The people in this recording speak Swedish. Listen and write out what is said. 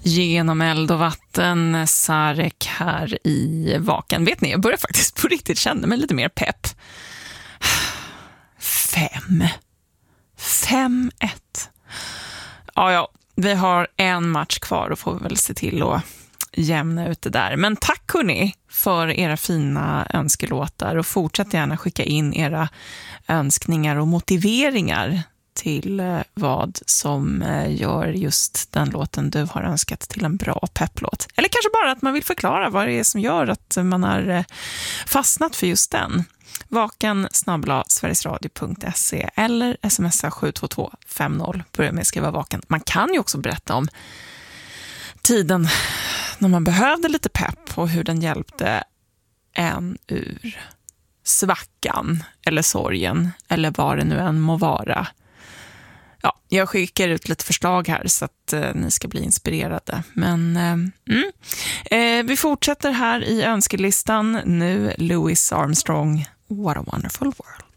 Genom eld och vatten, Sarek här i Vaken. Vet ni, jag börjar faktiskt på riktigt känna mig lite mer pepp. 5-1. Ja, vi har en match kvar och får väl se till att jämna ut det där. Men tack hörni för era fina önskelåtar och fortsätt gärna skicka in era önskningar och motiveringar till vad som gör just den låten du har önskat till en bra pepplåt. Eller kanske bara att man vill förklara vad det är som gör att man har fastnat för just den. vaken@sverigesradio.se eller smsa 72250. Börja med att skriva vaken. Man kan ju också berätta om tiden när man behövde lite pepp och hur den hjälpte en ur svackan eller sorgen eller vad det nu än må vara. Ja, jag skickar ut lite förslag här så att ni ska bli inspirerade. Men vi fortsätter här i önskelistan. Nu Louis Armstrong, What a Wonderful World.